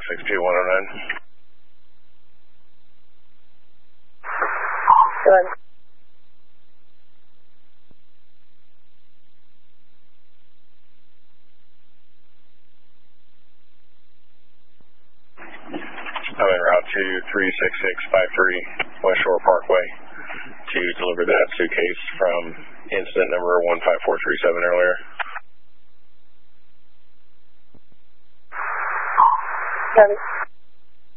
62109. Go ahead. I'm en route to 36653 West Shore Parkway to deliver that suitcase from incident number 15437 earlier. Copy.